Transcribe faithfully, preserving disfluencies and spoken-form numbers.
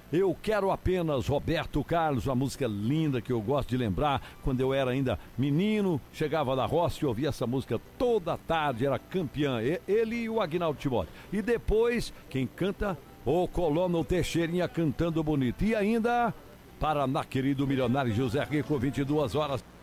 Eu Quero Apenas, Roberto Carlos, uma música linda que eu gosto de lembrar. Quando eu era ainda menino, chegava da roça e ouvia essa música toda tarde, era campeã, ele e o Aguinaldo Timóteo. E depois, quem canta, o Colono Teixeirinha cantando bonito. E ainda, Paraná, querido milionário José Rico, vinte e duas horas.